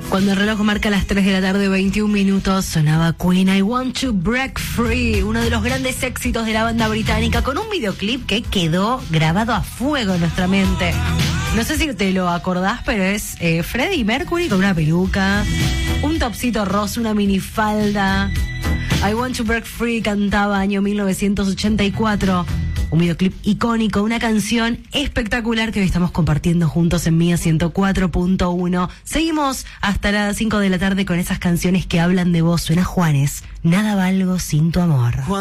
Cuando el reloj marca las 3 de la tarde, 21 minutos, sonaba Queen, I Want to Break Free, uno de los grandes éxitos de la banda británica, con un videoclip que quedó grabado a fuego en nuestra mente. No sé si te lo acordás, pero es Freddie Mercury con una peluca, un topsito rosa, una minifalda. I Want to Break Free cantaba año 1984. Un videoclip icónico, una canción espectacular que hoy estamos compartiendo juntos en Mía 104.1. Seguimos hasta las 5 de la tarde con esas canciones que hablan de vos. Suena Juanes, Nada valgo sin tu amor.